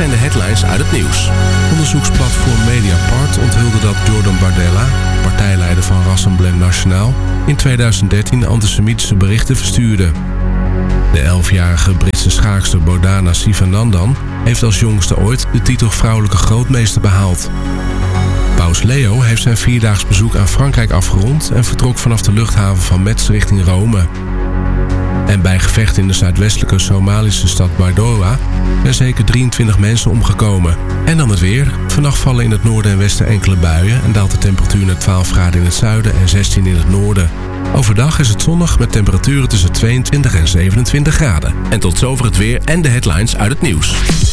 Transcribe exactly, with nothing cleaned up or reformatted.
zijn de headlines uit het nieuws. Onderzoeksplatform Mediapart onthulde dat Jordan Bardella, partijleider van Rassemblement National, in tweeduizend dertien antisemitische berichten verstuurde. De elfjarige Britse schaakster Bodana Sivanandan heeft als jongste ooit de titel vrouwelijke grootmeester behaald. Paus Leo heeft zijn vierdaags bezoek aan Frankrijk afgerond en vertrok vanaf de luchthaven van Metz richting Rome. En bij gevechten in de zuidwestelijke Somalische stad Baidoa zijn zeker drieëntwintig mensen omgekomen. En dan het weer. Vannacht vallen in het noorden en westen enkele buien en daalt de temperatuur naar twaalf graden in het zuiden en zestien in het noorden. Overdag is het zonnig met temperaturen tussen tweeëntwintig en zevenentwintig graden. En tot zover het weer en de headlines uit het nieuws.